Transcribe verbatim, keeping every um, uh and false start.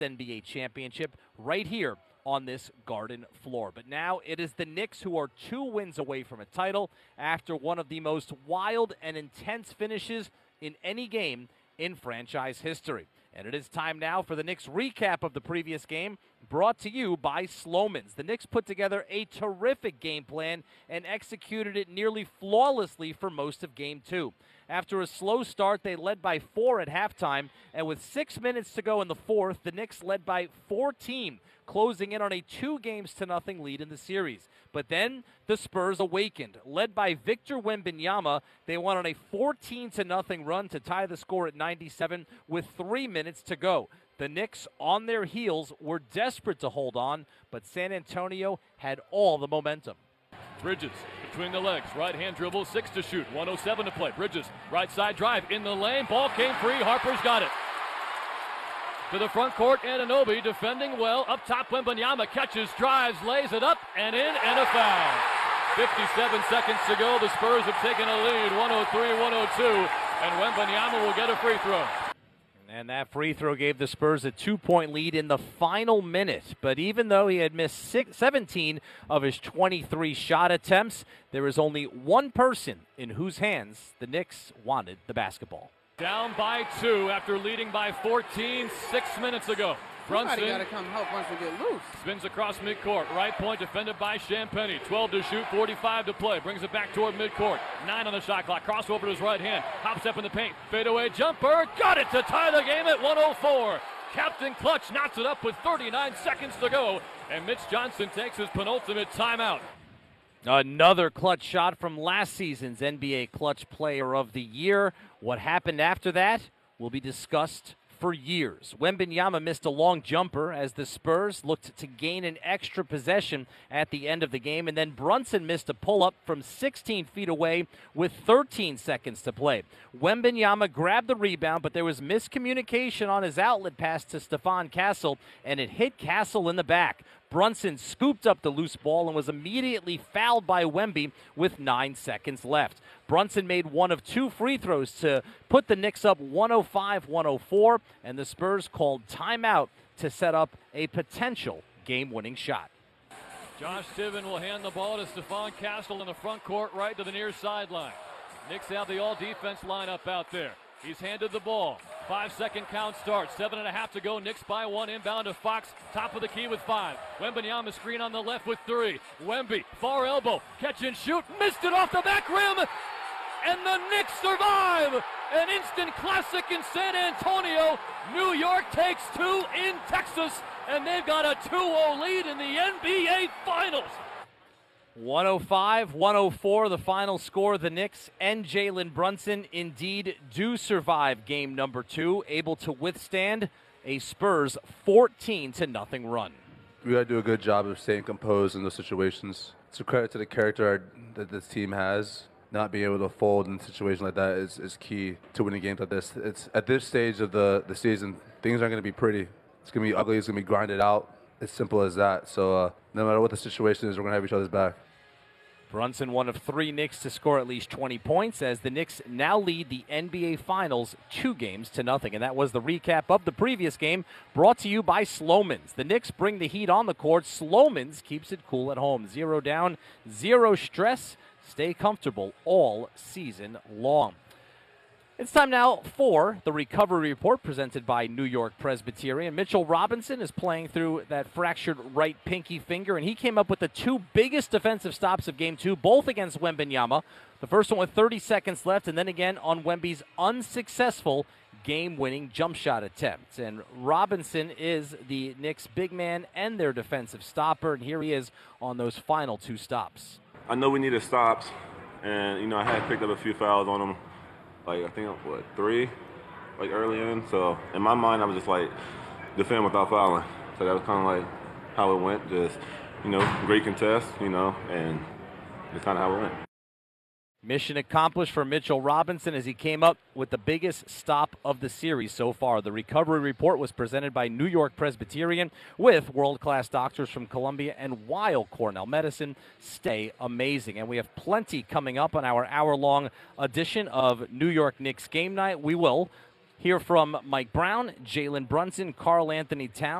N B A championship right here on this Garden floor. But now it is the Knicks who are two wins away from a title after one of the most wild and intense finishes in any game in franchise history. And it is time now for the Knicks recap of the previous game, brought to you by Slomin's. The Knicks put together a terrific game plan and executed it nearly flawlessly for most of game two. After a slow start, they led by four at halftime, and with six minutes to go in the fourth, the Knicks led by fourteen, closing in on a two games to nothing lead in the series. But then the Spurs awakened. Led by Victor Wembanyama, they went on a fourteen to nothing run to tie the score at ninety-seven with three minutes to go. The Knicks, on their heels, were desperate to hold on, but San Antonio had all the momentum. Bridges between the legs, right hand dribble, six to shoot, one oh seven to play. Bridges, right side drive, in the lane, ball came free, Harper's got it. To the front court, Anunoby defending well, up top Wembanyama catches, drives, lays it up, and in, and a foul. fifty-seven seconds to go, the Spurs have taken a lead, one oh three one oh two, and Wembanyama will get a free throw. And that free throw gave the Spurs a two-point lead in the final minute. But even though he had missed six, seventeen of his twenty-three shot attempts, there is only one person in whose hands the Knicks wanted the basketball. Down by two after leading by fourteen six minutes ago. Brunson got to come help once we get loose. Spins across midcourt. Right point defended by Champagnie. twelve to shoot, forty-five to play. Brings it back toward midcourt. Nine on the shot clock. Crossover to his right hand. Hops up in the paint. Fadeaway jumper. Got it to tie the game at one oh four. Captain Clutch knocks it up with thirty-nine seconds to go. And Mitch Johnson takes his penultimate timeout. Another clutch shot from last season's N B A Clutch Player of the Year. What happened after that will be discussed for years. Wembanyama missed a long jumper as the Spurs looked to gain an extra possession at the end of the game, and then Brunson missed a pull-up from sixteen feet away with thirteen seconds to play. Wembanyama grabbed the rebound, but there was miscommunication on his outlet pass to Stephon Castle, and it hit Castle in the back. Brunson scooped up the loose ball and was immediately fouled by Wemby with nine seconds left. Brunson made one of two free throws to put the Knicks up one oh five one oh four, and the Spurs called timeout to set up a potential game-winning shot. Josh Tiven will hand the ball to Stephon Castle in the front court right to the near sideline. Knicks have the all-defense lineup out there. He's handed the ball. Five-second count starts. Seven and a half to go. Knicks by one. Inbound to Fox. Top of the key with five. Wembanyama screen on the left with three. Wemby, far elbow. Catch and shoot. Missed it off the back rim. And the Knicks survive. An instant classic in San Antonio. New York takes two in Texas. And they've got a two oh lead in the N B A Finals. one oh five one oh four, the final score. The Knicks and Jalen Brunson indeed do survive game number two, able to withstand a Spurs fourteen to nothing run. We got to do a good job of staying composed in those situations. It's a credit to the character that this team has. Not being able to fold in a situation like that is, is key to winning games like this. It's at this stage of the, the season, things aren't going to be pretty. It's going to be ugly. It's going to be grinded out. As simple as that. So uh, no matter what the situation is, we're going to have each other's back. Brunson, one of three Knicks to score at least twenty points, as the Knicks now lead the N B A Finals two games to nothing. And that was the recap of the previous game, brought to you by Slomin's. The Knicks bring the heat on the court. Slomin's keeps it cool at home. Zero down, zero stress. Stay comfortable all season long. It's time now for the recovery report presented by New York Presbyterian. Mitchell Robinson is playing through that fractured right pinky finger, and he came up with the two biggest defensive stops of game two, both against Wembanyama. The first one with thirty seconds left, and then again on Wemby's unsuccessful game-winning jump shot attempt. And Robinson is the Knicks' big man and their defensive stopper, and here he is on those final two stops. I know we needed stops, and, you know, I had picked up a few fouls on him. Like, I think, what, three, like, early in. So, in my mind, I was just, like, defend without fouling. So that was kind of, like, how it went. Just, you know, great contest, you know, and that's kind of how it went. Mission accomplished for Mitchell Robinson as he came up with the biggest stop of the series so far. The recovery report was presented by New York Presbyterian with world-class doctors from Columbia and Weill Cornell Medicine. Stay amazing. And we have plenty coming up on our hour-long edition of New York Knicks Game Night. We will Hear from Mike Brown, Jalen Brunson, Karl Anthony Towns.